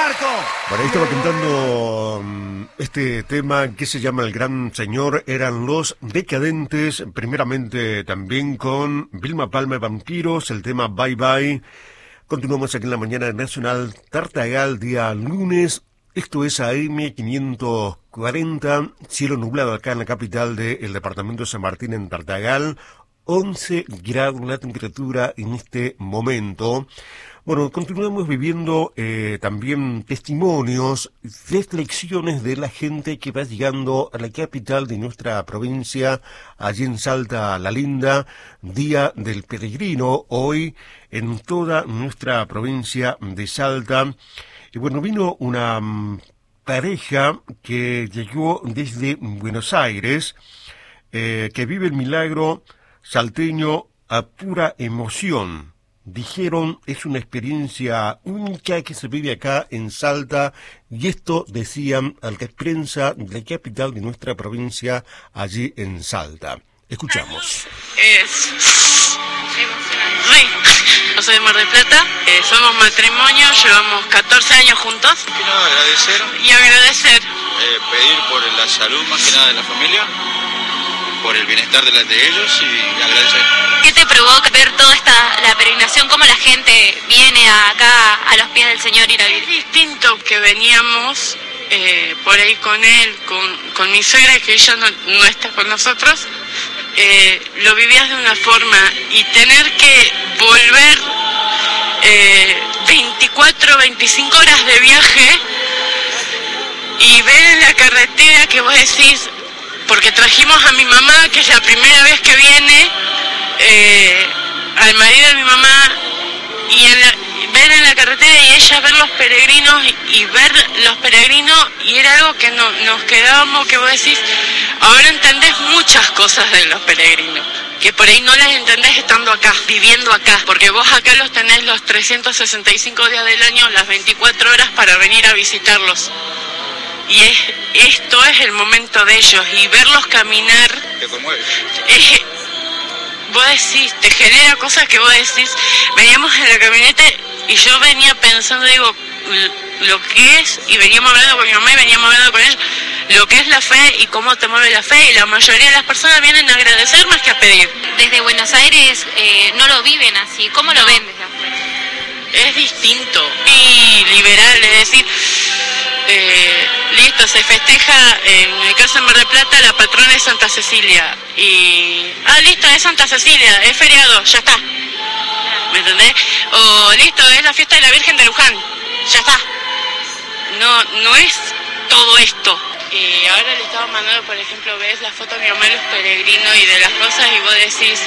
Marco. Bueno, ahí estaba cantando este tema que se llama El Gran Señor. Eran Los Decadentes, primeramente también con Vilma Palma y Vampiros, el tema Bye Bye. Continuamos aquí en la mañana nacional Tartagal, día lunes. Esto es AM 540, cielo nublado acá en la capital del departamento de San Martín, en Tartagal. 11 grados la temperatura en este momento. Bueno, continuamos viviendo también testimonios, reflexiones de la gente que va llegando a la capital de nuestra provincia, allí en Salta La Linda, Día del Peregrino, hoy en toda nuestra provincia de Salta. Y bueno, vino una pareja que llegó desde Buenos Aires, que vive el milagro salteño a pura emoción. Dijeron, es una experiencia única que se vive acá en Salta, y esto decían a la prensa de la capital de nuestra provincia, allí en Salta. Escuchamos. Es emocionante. Yo soy de Mar del Plata, somos matrimonio, llevamos 14 años juntos. Que nada, agradecer. Y agradecer. Pedir por la salud más que nada de la familia, por el bienestar de ellos y agradecer. ¿Qué te provoca ver toda la peregrinación, cómo la gente viene acá a los pies del Señor ir a vivir? Es distinto que veníamos por ahí con él, con mi suegra, que ella no está con nosotros. Lo vivías de una forma, y tener que volver 24, 25 horas de viaje y ver en la carretera que vos decís, porque trajimos a mi mamá, que es la primera vez que viene, al marido de mi mamá, y ver en la carretera y ella ver los peregrinos y ver los peregrinos, y era algo que nos quedábamos, que vos decís, ahora entendés muchas cosas de los peregrinos, que por ahí no las entendés estando acá, viviendo acá, porque vos acá los tenés los 365 días del año, las 24 horas para venir a visitarlos. Y esto es el momento de ellos, y verlos caminar, Te conmueve. Vos decís, te genera cosas que vos decís. Veníamos en la camioneta y yo venía pensando, digo, lo que es, y veníamos hablando con mi mamá y veníamos hablando con ella, lo que es la fe y cómo te mueve la fe, y la mayoría de las personas vienen a agradecer más que a pedir. Desde Buenos Aires no lo viven así, ¿cómo lo ven desde afuera? Es distinto y liberal, es decir, listo, se festeja en el caso de Mar del Plata, la patrona es Santa Cecilia, y listo, es Santa Cecilia, es feriado, ya está, ¿me entendés? O listo, es la fiesta de la Virgen de Luján, ya está. No es todo esto. Y ahora le estaba mandando, por ejemplo, ves la foto de mi mamá de los peregrinos y de las cosas, y vos decís,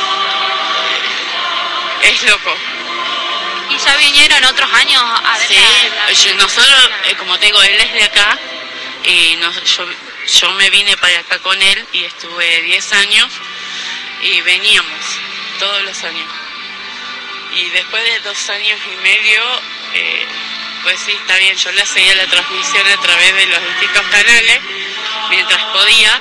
es loco. ¿Y ya vinieron otros años a ver? Sí, nosotros, como te digo, él es de acá, y yo me vine para acá con él y estuve 10 años y veníamos todos los años. Y después de 2 años y medio, pues sí, está bien, yo le seguía la transmisión a través de los distintos canales mientras podía,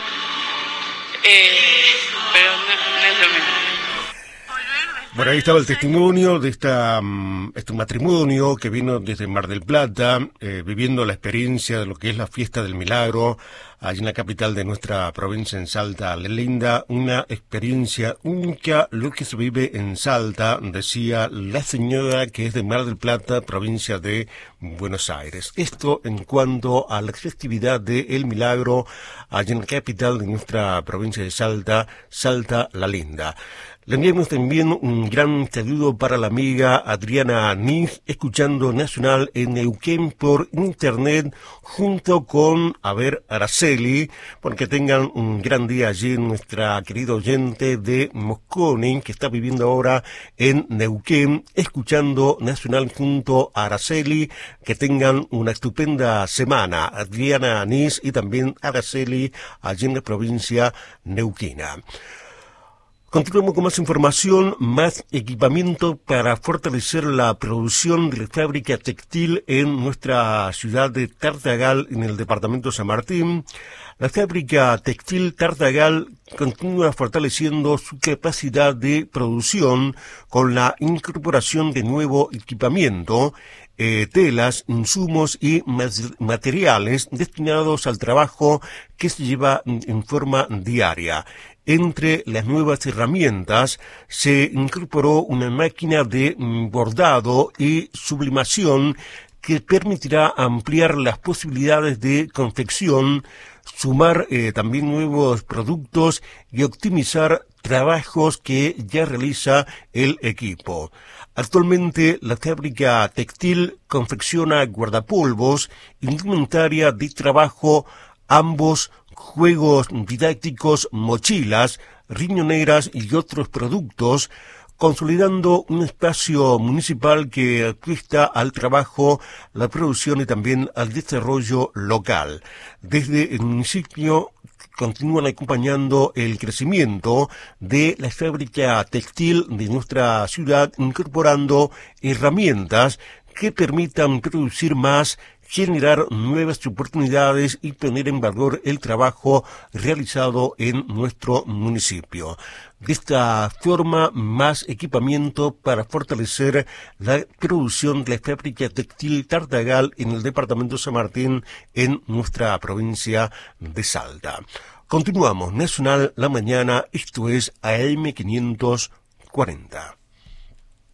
pero no es lo mismo. Bueno, ahí estaba el testimonio de este matrimonio que vino desde Mar del Plata, viviendo la experiencia de lo que es la fiesta del milagro, allí en la capital de nuestra provincia, en Salta La Linda. Una experiencia única, lo que se vive en Salta, decía la señora, que es de Mar del Plata, provincia de Buenos Aires. Esto en cuanto a la festividad del milagro, allí en la capital de nuestra provincia de Salta, Salta La Linda. Le enviamos también un gran saludo para la amiga Adriana Nis, escuchando Nacional en Neuquén por internet, junto con, Araceli, porque tengan un gran día allí nuestra querida oyente de Mosconi, que está viviendo ahora en Neuquén, escuchando Nacional junto a Araceli. Que tengan una estupenda semana, Adriana Nis y también Araceli, allí en la provincia neuquina. Continuamos con más información, más equipamiento para fortalecer la producción de la fábrica textil en nuestra ciudad de Tartagal, en el departamento de San Martín. La fábrica textil Tartagal continúa fortaleciendo su capacidad de producción con la incorporación de nuevo equipamiento. telas, insumos y materiales destinados al trabajo que se lleva en forma diaria. Entre las nuevas herramientas se incorporó una máquina de bordado y sublimación que permitirá ampliar las posibilidades de confección, sumar también nuevos productos y optimizar trabajos que ya realiza el equipo. Actualmente la fábrica textil confecciona guardapolvos, indumentaria de trabajo, ambos juegos didácticos, mochilas, riñoneras y otros productos, consolidando un espacio municipal que apuesta al trabajo, la producción y también al desarrollo local. Desde el municipio continúan acompañando el crecimiento de la fábrica textil de nuestra ciudad, incorporando herramientas que permitan producir más, generar nuevas oportunidades y poner en valor el trabajo realizado en nuestro municipio. De esta forma, más equipamiento para fortalecer la producción de la fábrica textil Tartagal en el departamento de San Martín, en nuestra provincia de Salta. Continuamos, Nacional La Mañana, esto es AM 540.